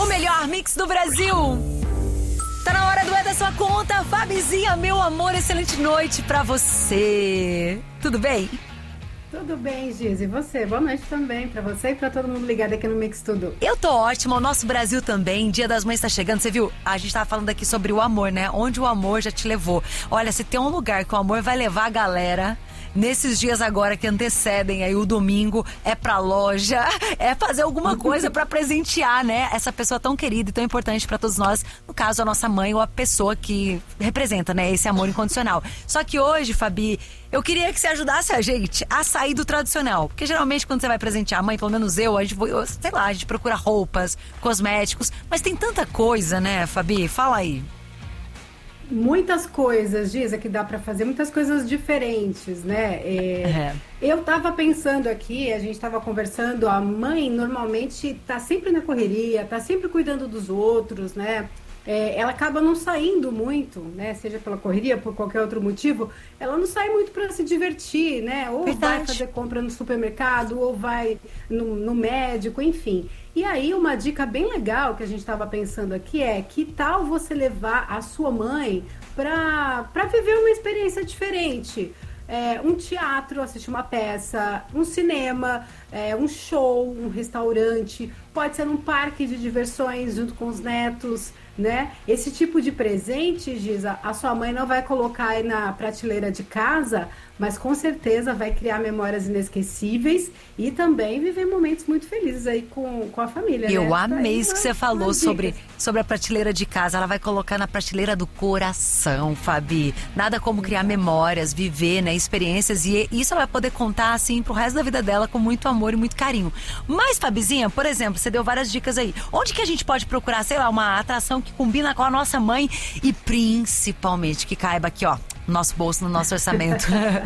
O melhor mix do Brasil. Tá na hora do É da Sua Conta. Fabizinha, meu amor, excelente noite pra você. Tudo bem? Tudo bem, Giz. E você? Boa noite também pra você e pra todo mundo ligado aqui no Mix Tudo. Eu tô ótima, o nosso Brasil também. Dia das Mães tá chegando, você viu? A gente tava falando aqui sobre o amor, né? Onde o amor já te levou. Olha, se tem um lugar que o amor vai levar a galera... Nesses dias agora que antecedem aí o domingo, é pra loja, é fazer alguma coisa pra presentear, né? Essa pessoa tão querida e tão importante pra todos nós, no caso a nossa mãe ou a pessoa que representa, né, esse amor incondicional. Só que hoje, Fabi, eu queria que você ajudasse a gente a sair do tradicional. Porque geralmente quando você vai presentear a mãe, pelo menos a gente procura roupas, cosméticos, mas tem tanta coisa, né, Fabi? Fala aí. Muitas coisas, Giza, que dá para fazer, muitas coisas diferentes, né? Eu tava pensando aqui, a gente tava conversando, a mãe normalmente tá sempre na correria, tá sempre cuidando dos outros, né? Ela acaba não saindo muito, né? Seja pela correria, por qualquer outro motivo, ela não sai muito para se divertir, né? Ou vai fazer compra no supermercado, ou vai no médico, enfim. E aí, uma dica bem legal que a gente estava pensando aqui é: que tal você levar a sua mãe para viver uma experiência diferente? Um teatro, assistir uma peça, um cinema, um show, um restaurante, pode ser um parque de diversões junto com os netos, né? Esse tipo de presente, Giza, a sua mãe não vai colocar aí na prateleira de casa, mas com certeza vai criar memórias inesquecíveis e também viver momentos muito felizes aí com a família. Eu né? amei isso que você falou sobre a prateleira de casa. Ela vai colocar na prateleira do coração, Fabi. Nada como criar memórias, viver, né, experiências, e isso ela vai poder contar assim pro resto da vida dela com muito amor e muito carinho. Mas, Fabizinha, por exemplo, você deu várias dicas aí. Onde que a gente pode procurar, sei lá, uma atração que combina com a nossa mãe e principalmente que caiba aqui, ó, no nosso bolso, no nosso orçamento?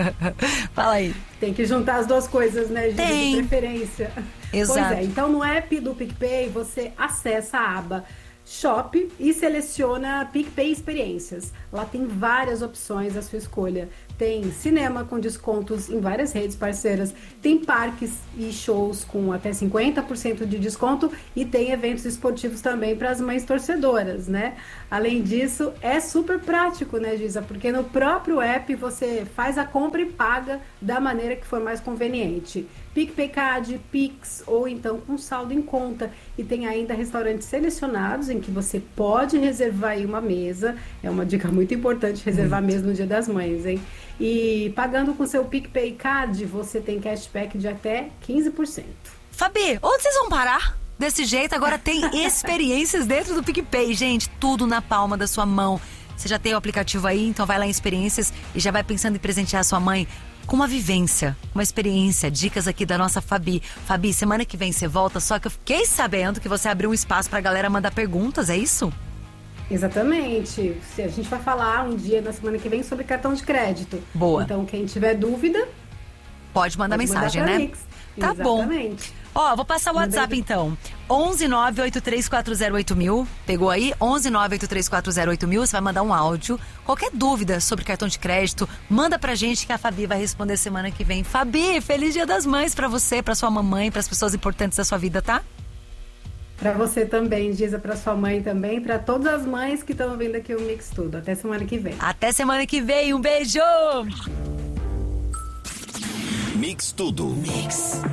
Fala aí. Tem que juntar as duas coisas, né, Giza? De preferência. Exato. Pois é, então no app do PicPay você acessa a aba Shop e seleciona PicPay Experiências. Lá tem várias opções à sua escolha. Tem cinema com descontos em várias redes parceiras, tem parques e shows com até 50% de desconto e tem eventos esportivos também para as mães torcedoras, né? Além disso, é super prático, né, Giza? Porque no próprio app você faz a compra e paga da maneira que for mais conveniente. PicPay Card, Pix ou então com saldo em conta. E tem ainda restaurantes selecionados em que você pode reservar aí uma mesa. É uma dica muito importante reservar mesa no Dia das Mães, hein? E pagando com seu PicPay Card, você tem cashback de até 15%. Fabi, onde vocês vão parar? Desse jeito, agora tem experiências dentro do PicPay, gente. Tudo na palma da sua mão. Você já tem o aplicativo aí, então vai lá em experiências e já vai pensando em presentear a sua mãe com uma vivência, uma experiência, dicas aqui da nossa Fabi. Fabi, semana que vem você volta, só que eu fiquei sabendo que você abriu um espaço pra galera mandar perguntas, é isso? Exatamente. A gente vai falar um dia na semana que vem sobre cartão de crédito. Boa. Então, quem tiver dúvida, pode mandar mensagem, mandar né? Mix. Tá Exatamente. Bom. Ó, vou passar o WhatsApp então. 11983408000. Pegou aí? 11983408000. Você vai mandar um áudio. Qualquer dúvida sobre cartão de crédito, manda pra gente que a Fabi vai responder semana que vem. Fabi, feliz Dia das Mães pra você, pra sua mamãe, pras pessoas importantes da sua vida, tá? Pra você também, Giza, pra sua mãe também, pra todas as mães que estão ouvindo aqui o Mix Tudo. Até semana que vem. Até semana que vem. Um beijo! Mix Tudo. Mix.